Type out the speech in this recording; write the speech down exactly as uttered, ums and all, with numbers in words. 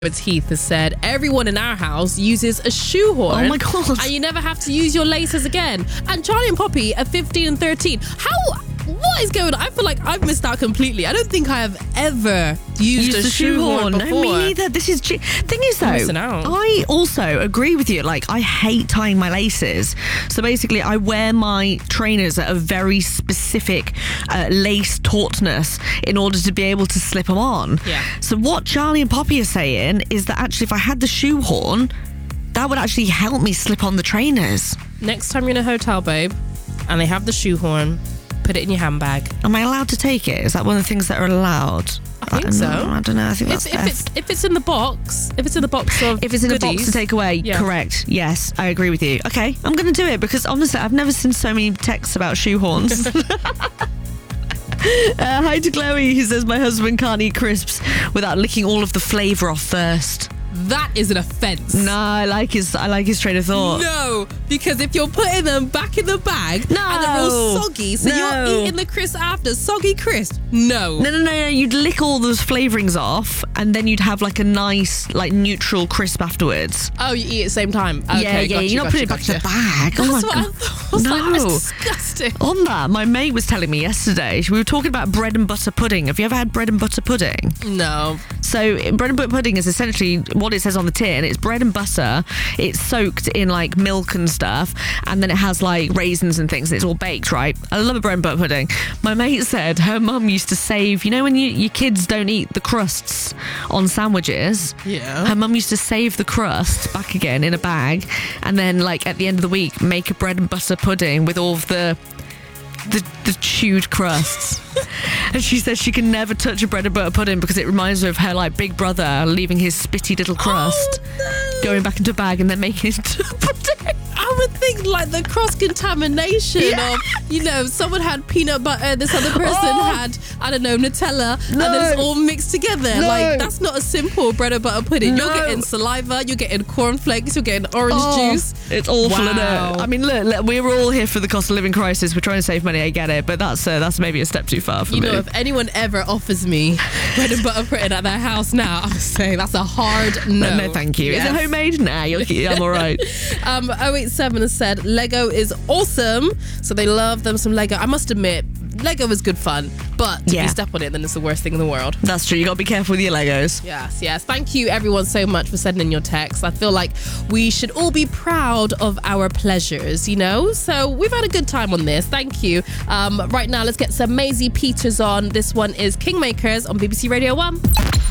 But Heath has said everyone in our house uses a shoehorn. Oh my god! And you never have to use your laces again. And Charlie and Poppy are fifteen and thirteen. How? What is going on? I feel like I've missed out completely. I don't think I have ever used, used a, a shoehorn. shoehorn before. No, me neither. This is g- thing is though. Missing out. I also agree with you. Like I hate tying my laces. So basically, I wear my trainers at a very specific uh, lace tautness in order to be able to slip them on. Yeah. So what Charlie and Poppy are saying is that actually, if I had the shoehorn, that would actually help me slip on the trainers. Next time you're in a hotel, babe, and they have the shoehorn, put it in your handbag. Am I allowed to take it? Is that one of the things that are allowed? I think I so. Know, I don't know. I think that's if, if best. it's if it's in the box, if it's in the box of If it's in goodies, a box to take away, yeah. correct. Yes, I agree with you. Okay, I'm going to do it because honestly, I've never seen so many texts about shoehorns. uh, hi to Chloe, who says my husband can't eat crisps without licking all of the flavour off first. That is an offence. No, I like his. I like his train of thought. No, because if you're putting them back in the bag No. and they're all soggy, so No. you're eating the crisp after, soggy crisp. No. No, no, no, no. You'd lick all those flavourings off, and then you'd have like a nice, like neutral crisp afterwards. Oh, you eat at the same time. Okay, yeah, yeah. gotcha, You're not gotcha, putting it back gotcha. in the bag. That's oh my what god. I thought. I was no. like, that's disgusting. On that, my mate was telling me yesterday. We were talking about bread and butter pudding. Have you ever had bread and butter pudding? No. So bread and butter pudding is essentially what it says on the tin. It's bread and butter. It's soaked in like milk and stuff, and then it has like raisins and things. And it's all baked, right? I love a bread and butter pudding. My mate said her mum used to save. You know when you, your kids don't eat the crusts on sandwiches. Yeah. Her mum used to save the crust back again in a bag, and then like at the end of the week make a bread and butter pudding with all of the the, the chewed crusts. And she says she can never touch a bread and butter pudding because it reminds her of her like big brother leaving his spitty little crust, Oh, no. going back into a bag and then making it into a pudding. I would think like the cross contamination Yeah. of, you know, someone had peanut butter, this other person Oh. had, I don't know, Nutella, and No. then it's all mixed together. No. Like, that's not a simple bread and butter pudding. No. You're getting saliva, you're getting cornflakes, you're getting orange Oh, juice. It's awful, isn't Wow. it? I mean, look, look, we're all here for the cost of living crisis. We're trying to save money, I get it, but that's uh, that's maybe a step too far for You me. know, if anyone ever offers me bread and butter pudding at their house now, I'm saying that's a hard no. no, thank you. Yes. Is it homemade? Nah, you're, I'm all right. Um, oh eight seven has said Lego is awesome, so they love them some Lego. I must admit, Lego is good fun, but if Yeah. you step on it, then it's the worst thing in the world. That's true. You got to be careful with your Legos. Yes, yes. Thank you everyone so much for sending in your texts. I feel like we should all be proud of our pleasures, you know? So we've had a good time on this. Thank you. Um, right now, let's get some Maisie Peters on. This one is Kingmakers on B B C Radio one.